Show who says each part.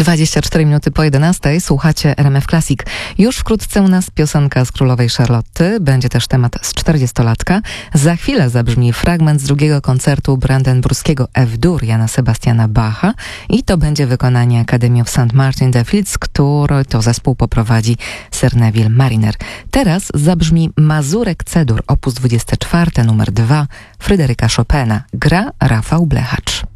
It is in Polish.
Speaker 1: 24 minuty po 11 słuchacie RMF Classic. Już wkrótce u nas piosenka z Królowej Charlotty. Będzie też temat z 40-latka. Za chwilę zabrzmi fragment z drugiego koncertu brandenburskiego F-dur Jana Sebastiana Bacha i to będzie wykonanie Academy of St. Martin-de-Fields, który to zespół poprowadzi Sir Neville Marriner. Teraz zabrzmi Mazurek C-dur, opus 24, numer 2 Fryderyka Chopina. Gra Rafał Blechacz.